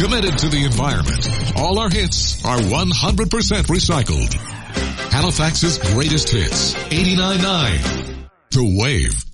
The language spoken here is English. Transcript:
committed to the environment. All our hits are 100% recycled. Halifax's greatest hits, 89.9. The Wave.